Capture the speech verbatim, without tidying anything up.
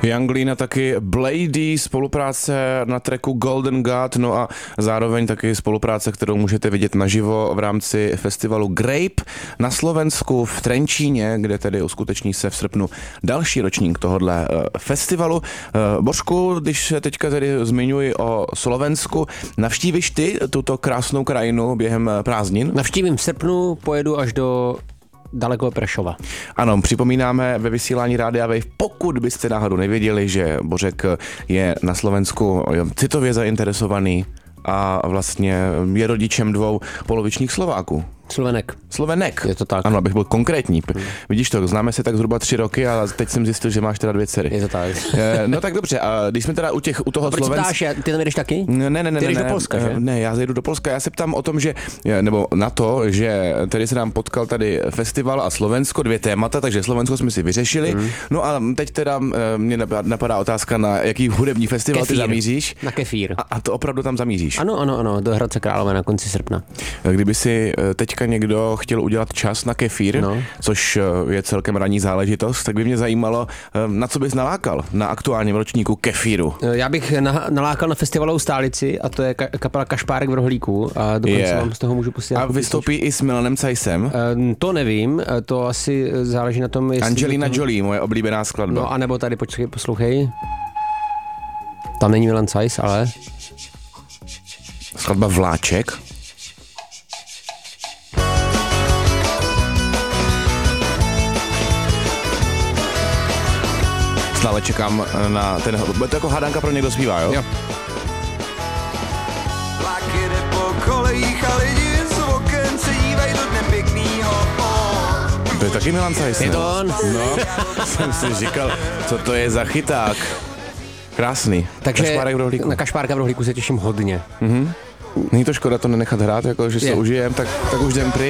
Young Lean a taky Blady, spolupráce na tracku Golden God, no a zároveň taky spolupráce, kterou můžete vidět naživo v rámci festivalu Grape na Slovensku v Trenčíně, kde tedy uskuteční se v srpnu další ročník tohohle festivalu. Božku, když se teďka tedy zmiňuji o Slovensku, navštívíš ty tuto krásnou krajinu během prázdnin? Navštívím v srpnu, pojedu až do daleko Prešova. Ano, připomínáme ve vysílání Rádia Wave, pokud byste náhodou nevěděli, že Bořek je na Slovensku citově zainteresovaný a vlastně je rodičem dvou polovičních Slováků. Slovenek. Slovenek. Je to tak. Ano, abych byl konkrétní. Hmm. Vidíš to, známe se tak zhruba tři roky a teď jsem zjistil, že máš teda dvě dcery. Je to tak. No tak dobře, a když jsme teda u těch, u toho Slovenska... Ty tam jdeš taky? Ne, ne, ne. Ty jdeš ne, do Polska, že? Ne, já zajdu do Polska. Já se ptám o tom, že, nebo na to, že tady se nám potkal tady festival a Slovensko, dvě témata, takže Slovensko jsme si vyřešili. Hmm. No a teď teda mě napadá otázka, na jaký hudební festival Kefír. Ty zamíříš. Na Kefír. A, a to opravdu tam zamíříš? Ano, ano, ano, do Hradce Králové na konci srpna. Kdyby si teďka někdo chtěl udělat čas na Kefír, no. Což je celkem ranní záležitost, tak by mě zajímalo, na co bys nalákal na aktuálním ročníku Kefíru. Já bych nalákal na festivalovou stálici a to je kapela Kašpárek v Rohlíku a dokonce yeah. vám z toho můžu pustit. A vystoupí i s Milanem Cajsem? To nevím, to asi záleží na tom, jestli... Angelina to... Jolie, moje oblíbená skladba. No a nebo tady, počkej, poslouchej. Tam není Milan Cajs, ale... Skladba Vláček. Stále čekám na ten... Bude to jako hádanka pro někdo zpívá, jo? Jo. Vlak jede po kolejích a lidi z oken se dívají do dne pěknýho. To je taky Milan Cajs, Je to on? No, jsem si říkal, co to je za chyták. Krásný. Takže Kašpárek v Rohlíku. Na Kašpárka v Rohlíku se těším hodně. Mhm. Není to škoda to nenechat hrát, jako že se je. užijem, tak, tak už jdem pryč.